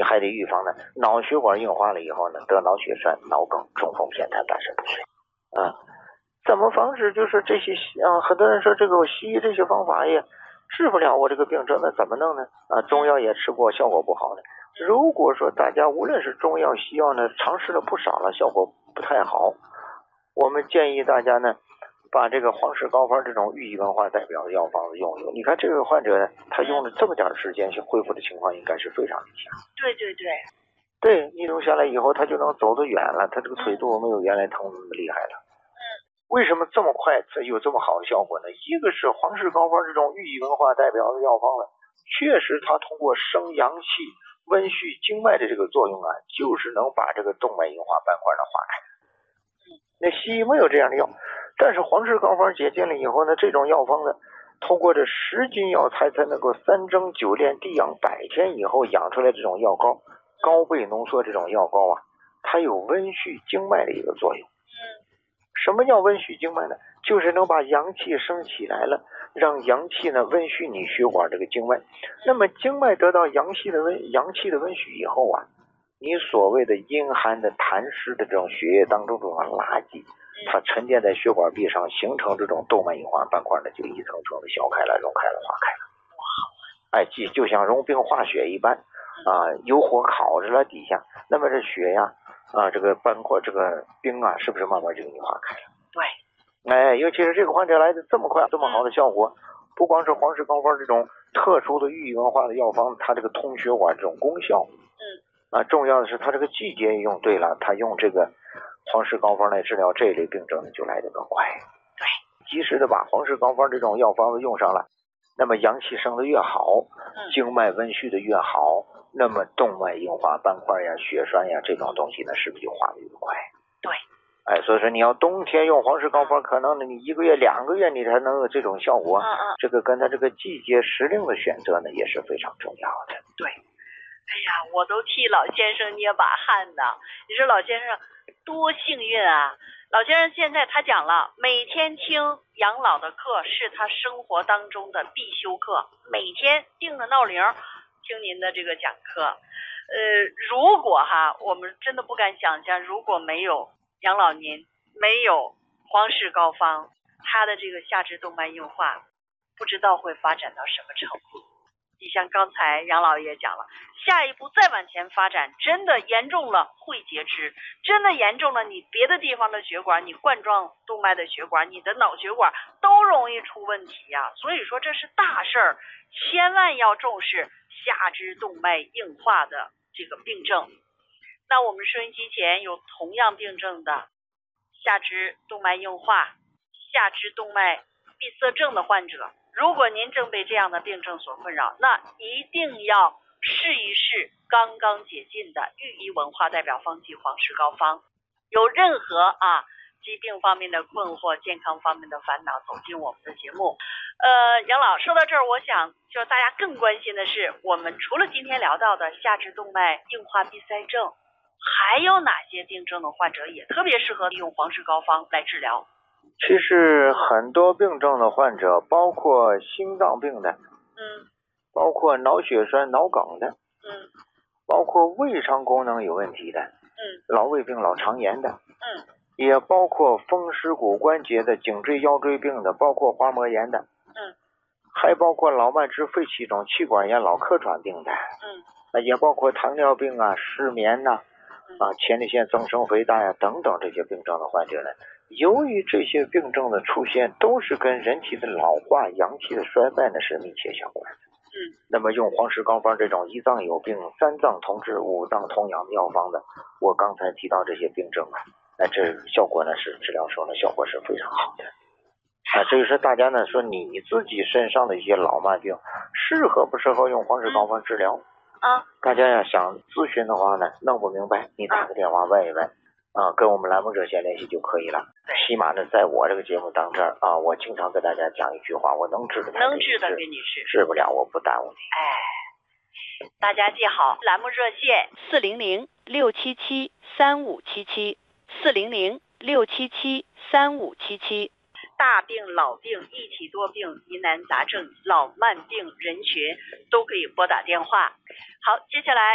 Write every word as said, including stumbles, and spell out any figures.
还得预防呢，脑血管硬化了以后呢，得脑血栓、脑梗、中风、偏瘫、半身不遂。啊，怎么防止？就是这些啊，很多人说这个西医这些方法也治不了我这个病症，那怎么弄呢？啊，中药也吃过，效果不好呢。如果说大家无论是中药、西药呢，尝试了不少了，效果不太好，我们建议大家呢，把这个黄氏高方这种寓意文化代表的药方子用一用。你看这个患者他用了这么点时间，恢复的情况应该是非常理想。 对对对， 对，你用下来以后，他就能走得远了，他这个腿肚没有原来疼那么厉害了。 嗯， 为什么这么快有这么好的效果呢？一个是黄氏高方这种寓意文化代表的药方呢，确实它通过生阳气、温煦经脉的这个作用啊，就是能把这个动脉硬化斑块呢化开。那西医没有这样的药，但是黄氏高方解禁了以后呢，这种药方呢，通过这十斤药材才能够三蒸九炼地养百天以后养出来这种药膏，高倍浓缩这种药膏啊，它有温煦经脉的一个作用。什么叫温煦经脉呢？就是能把阳气升起来了，让阳气呢温煦你血管这个经脉。那么经脉得到阳气的温阳气的温煦以后啊，你所谓的阴寒的痰湿的这种血液当中这种垃圾，它沉淀在血管壁上，形成这种动脉硬化斑块呢，就一层层的消开了、溶开了、化开了。哎，就就像融冰化雪一般啊，有火烤着了底下，那么这血呀啊，这个斑块这个冰啊，是不是慢慢就给你化开了？ 对， 哎，尤其是这个患者来的这么快，这么好的效果，不光是黄氏高方这种特殊的寓意文化的药方，它这个通血管这种功效， 嗯， 啊，重要的是它这个季节用对了，它用这个黄氏高方来治疗这一类病症就来得更快。 对， 及时的把黄氏高方这种药方子用上了，那么阳气升的越好，经脉温煦的越好，那么动脉硬化斑块呀、血栓呀这种东西呢，是不是就化的越快？ 对， 哎，所以说你要冬天用黄氏高方，可能你一个月、两个月你才能有这种效果。 嗯嗯， 这个跟它这个季节时令的选择呢，也是非常重要的。 对，哎呀，我都替老先生捏把汗呢。你说老先生多幸运啊！老先生现在他讲了，每天听养老的课是他生活当中的必修课，每天定着闹铃听您的这个讲课。呃，如果哈，我们真的不敢想象，如果没有养老您，没有黄氏高方，他的这个下肢动脉硬化，不知道会发展到什么程度。你像刚才杨老爷讲了，下一步再往前发展，真的严重了会截肢，真的严重了，你别的地方的血管，你冠状动脉的血管，你的脑血管都容易出问题呀、啊。所以说这是大事儿，千万要重视下肢动脉硬化的这个病症。那我们收音机前有同样病症的下肢动脉硬化、下肢动脉闭塞症的患者，如果您正被这样的病症所困扰，那一定要试一试刚刚解禁的寓医文化代表方剂黄氏高方。有任何啊疾病方面的困惑、健康方面的烦恼，走进我们的节目。呃，杨老说到这儿，我想就大家更关心的是，我们除了今天聊到的下肢动脉硬化闭塞症，还有哪些病症的患者也特别适合利用黄氏高方来治疗？ 其实很多病症的患者，包括心脏病的， 嗯， 包括脑血栓、脑梗的， 嗯， 包括胃肠功能有问题的， 嗯， 老胃病、老肠炎的， 嗯， 也包括风湿骨关节的、颈椎腰椎病的，包括滑膜炎的， 嗯， 还包括老慢支肺气肿、气管炎、脑客喘病的， 嗯， 也包括糖尿病啊、失眠呐、啊、前列腺增生肥大呀、等等这些病症的患者呢。由于这些病症的出现都是跟人体的老化、阳气的衰败呢是密切相关的。 嗯， 那么用黄氏高方这种一脏有病、三脏同治、五脏同养的药方的，我刚才提到这些病症啊，哎，这效果呢是治疗时候呢效果是非常好的。啊，至于说大家呢说你自己身上的一些老慢病适合不适合用黄氏高方治疗？ 啊， 大家要想咨询的话呢，弄不明白，你打个电话问一问。啊，跟我们栏目热线联系就可以了。起码呢，在我这个节目当这儿啊，我经常跟大家讲一句话：我能治的能治的给你治， 治不了我不耽误你。 哎，大家记好，栏目热线四零零六七七三五七七，四零零六七七三五七七。大病、老病、一体多病、疑难杂症、老慢病、人群都可以拨打电话。好，接下来。